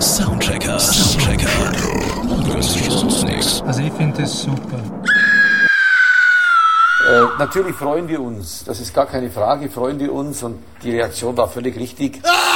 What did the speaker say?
Soundchecker. Wünscht uns nichts. Also ich finde es super. Natürlich freuen wir uns, das ist gar keine Frage, freuen wir uns und die Reaktion war völlig richtig.